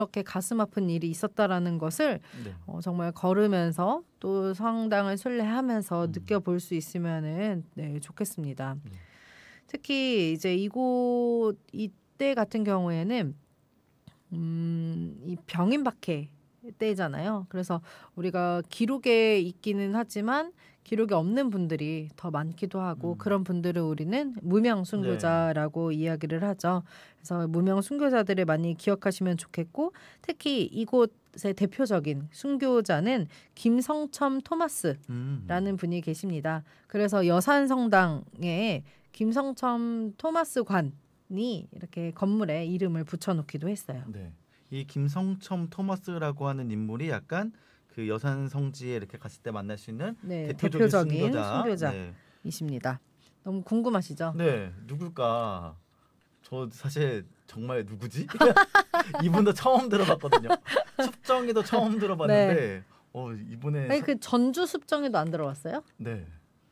이렇게 가슴 아픈 일이 있었다라는 것을 네. 정말 걸으면서 또 성당을 순례하면서 음. 느껴볼 수 있으면은 네, 좋겠습니다. 네. 특히 이제 이때 같은 경우에는 이 병임 박해 때잖아요. 그래서 우리가 기록에 있기는 하지만 기록에 없는 분들이 더 많기도 하고 그런 분들을 우리는 무명 순교자라고 이야기를 하죠. 그래서 무명 순교자들을 많이 기억하시면 좋겠고 특히 이곳의 대표적인 순교자는 김성첨 토마스라는 분이 계십니다. 그래서 여산성당에 김성첨 토마스 관이 이렇게 건물에 이름을 붙여놓기도 했어요. 네. 이 김성첨 토마스라고 하는 인물이 약간 그 여산 성지에 이렇게 갔을 때 만날 수 있는 네, 대표적인 대표적인 순교자. 네. 순교자이십니다. 너무 궁금하시죠? 네, 누굴까? 저 사실 정말 누구지? 이분도 처음 들어봤거든요. 숲정이도 처음 들어봤는데, 이번에 아니 그 전주 습정에도 안 들어왔어요? 네,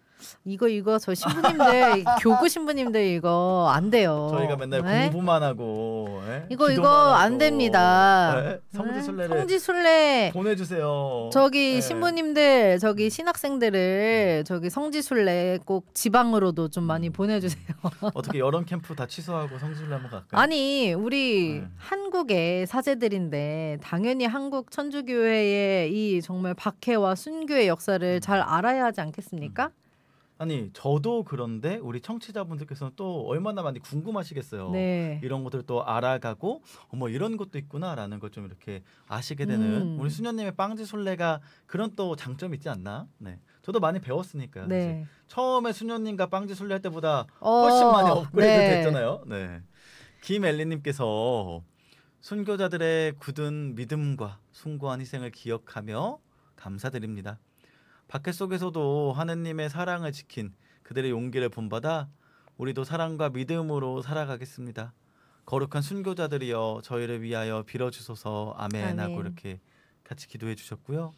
이거 저 신부님들 교구 신부님들 이거 안 돼요. 저희가 맨날 네? 공부만 하고, 이거 기도만 안 하고, 됩니다. 네? 성지순례를 성지순례 보내주세요. 저기 네. 신부님들 저기 신학생들을 저기 성지순례 꼭 지방으로도 좀 많이 보내주세요. 어떻게 여름 캠프 다 취소하고 성지순례 한번 갈까요? 아니 우리 한국의 사제들인데 당연히 한국 천주교회의 이 정말 박해와 순교의 역사를 잘 알아야 하지 않겠습니까? 아니 저도 그런데 우리 청취자분들께서는 또 얼마나 많이 궁금하시겠어요. 네. 이런 것들 또 알아가고 어머 이런 것도 있구나라는 걸 좀 이렇게 아시게 되는 우리 수녀님의 빵지순례가 그런 또 장점이 있지 않나? 네, 저도 많이 배웠으니까요. 네. 사실. 처음에 수녀님과 빵지순례 할 때보다 훨씬 많이 업그레이드 네. 됐잖아요. 네. 김엘리님께서 순교자들의 굳은 믿음과 숭고한 희생을 기억하며 감사드립니다. 박해 속에서도 하느님의 사랑을 지킨 그들의 용기를 본받아 우리도 사랑과 믿음으로 살아가겠습니다. 거룩한 순교자들이여 저희를 위하여 빌어주소서 아멘 하고 아멘. 이렇게 같이 기도해 주셨고요.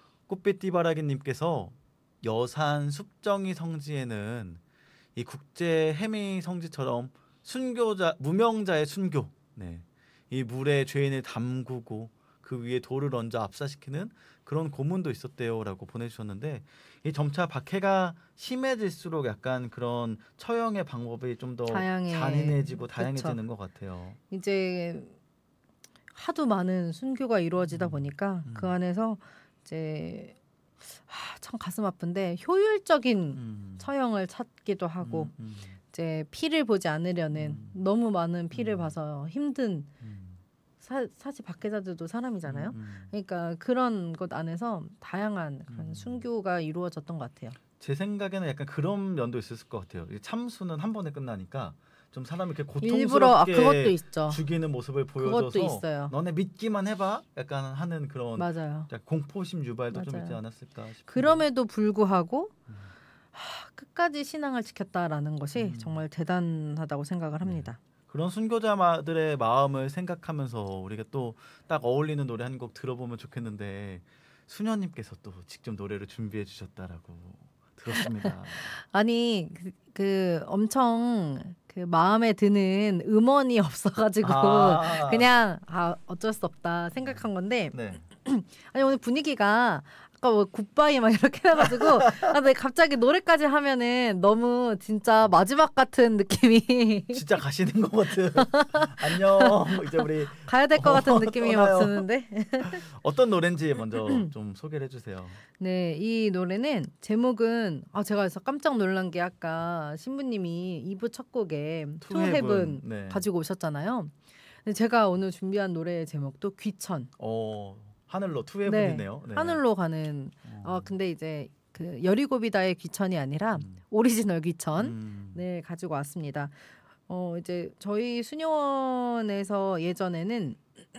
꽃빛띠바라기님께서 여산 숲정이 성지에는 이 국제 해미 성지처럼 순교자 무명자의 순교, 네, 이 물에 죄인을 담그고 그 위에 돌을 얹어 압사시키는 그런 고문도 있었대요라고 보내주셨는데 이 점차 박해가 심해질수록 약간 그런 처형의 방법이 좀 더 잔인해지고 다양해지는 것 같아요. 이제 하도 많은 순교가 이루어지다 보니까 그 안에서 이제 참 가슴 아픈데 효율적인 처형을 찾기도 하고 이제 피를 보지 않으려는 너무 많은 피를 봐서 힘든 사실 박해자들도 사람이잖아요. 그러니까 그런 것 안에서 다양한 그런 순교가 이루어졌던 것 같아요. 제 생각에는 약간 그런 면도 있었을 것 같아요. 참수는 한 번에 끝나니까 좀 사람을 이렇게 일부러 고통스럽게 그것도 있죠. 죽이는 모습을 그것도 보여줘서 있어요. 너네 믿기만 해봐 약간 하는 그런 맞아요. 약간 공포심 유발도 좀 맞아요. 있지 않았을까 싶은데. 그럼에도 불구하고 끝까지 신앙을 지켰다라는 것이 정말 대단하다고 생각을 합니다. 그런 순교자들의 마음을 생각하면서 우리가 또 딱 어울리는 노래 한 곡 들어보면 좋겠는데 수녀님께서 또 직접 노래를 준비해 주셨다라고 들었습니다. 아니 그 엄청 그 마음에 드는 음원이 없어가지고 그냥 어쩔 수 없다 생각한 건데 네. 아니 오늘 분위기가 아까 뭐 굿바이 막 이렇게 해가지고 근데 갑자기 노래까지 하면은 너무 진짜 마지막 같은 느낌이 진짜 가시는 것 같은. 안녕. 이제 우리 가야 될 것 같은 느낌이 막 떠나요. 드는데 어떤 노래인지 먼저 좀 소개를 해주세요. 네, 이 노래는 제목은 제가 그래서 깜짝 놀란 게 아까 신부님이 2부 첫 곡에 To Heaven 네. 가지고 오셨잖아요. 근데 제가 오늘 준비한 노래의 제목도 귀천. 하늘로 투헤븐이네요. 네. 하늘로 가는. 근데 이제 그 여리고비다의 귀천이 아니라 오리지널 귀천. 네, 가지고 왔습니다. 이제 저희 수녀원에서 예전에는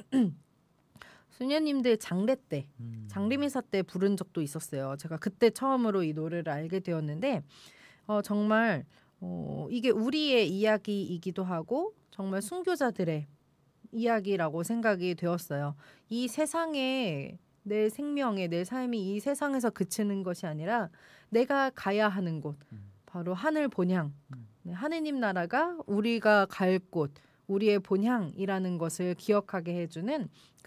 수녀님들 장례 때, 장례미사 때 부른 적도 있었어요. 제가 그때 처음으로 이 노래를 알게 되었는데 정말 이게 우리의 이야기이기도 하고 정말 순교자들의 이야기라고 생각이 되었어요. 이 세상에 내 생명에 내 삶이 이 세상에서 그치는 것이 아니라 내가 가야 하는 곳, 바로 하늘 본향, 하느님 나라가 우리가 갈 곳, 우리의 본향이라는 것을 기억하게 해주는